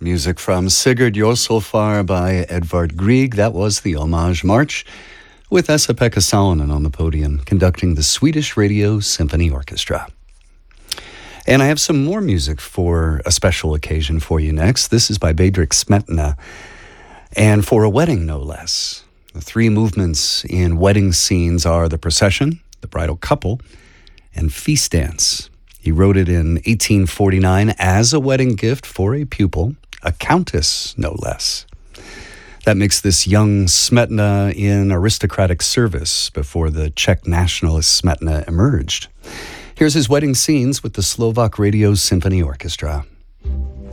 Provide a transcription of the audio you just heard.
Music from Sigurd Jorsalfar by Edvard Grieg. That was the Homage March, with Esa-Pekka Salonen on the podium, conducting the Swedish Radio Symphony Orchestra. And I have some more music for a special occasion for you next. This is by Bedřich Smetana, and for a wedding, no less. The three movements in wedding scenes are the procession, the bridal couple, and feast dance. He wrote it in 1849 as a wedding gift for a pupil, a countess, no less. That makes this young Smetana in aristocratic service before the Czech nationalist Smetana emerged. Here's his wedding scenes with the Slovak Radio Symphony Orchestra.